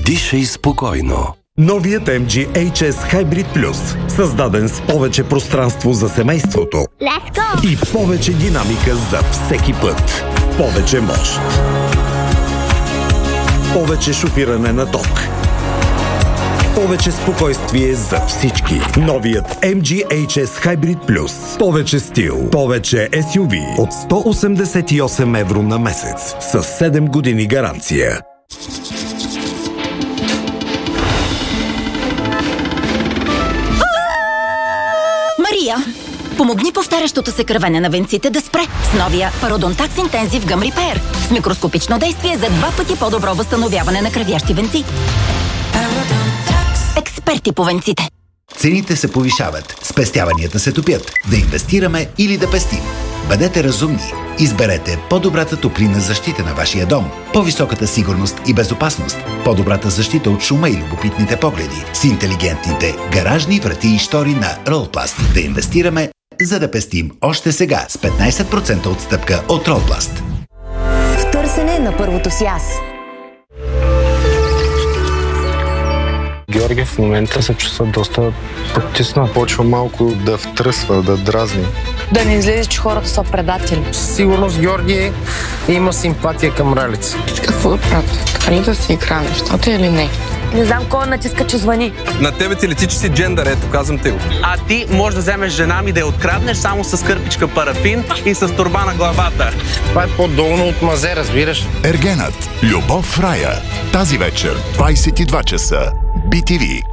Дишай спокойно. Новият MG HS Hybrid Plus, създаден с повече пространство за семейството и повече динамика за всеки път. Повече мощ. Повече шофиране на ток. Повече спокойствие за всички. Новият MG HS Hybrid Plus. Повече стил. Повече SUV. От 188 евро на месец. С 7 години гаранция. Мария, помогни повтарящото се кървене на венците да спре с новия Пародонтакс Интензив Gum Repair с микроскопично действие за 2 пъти по-добро възстановяване на кръвящи венци. Експерти по венците. Цените се повишават, спестяванията се топят. Да инвестираме или да пестим? Бъдете разумни. Изберете по-добрата топлинна защита на вашия дом, по-високата сигурност и безопасност, по-добрата защита от шума и любопитните погледи с интелигентните гаражни врати и штори на Ролпласт. Да инвестираме, за да пестим още сега с 15% отстъпка от Ролпласт. В търсене на първото си аз. Георги в момента се чувства доста потиснат. Почва малко да втръсва, да дразни. Да не излезе, че хората са предатели. Сигурност Георги има симпатия към Ралица. Какво да правя? Храни да си игра нещата или не? Не знам кой натиска, че звъни. На тебе ти лети, че си джендър, ето казвам те го. А ти можеш да вземеш жена ми да я откраднеш само с кърпичка парафин и с торба на главата. Това е по-долно от мазе, разбираш? Ергенът. Любов в рая. Тази вечер, 22 часа. BTV.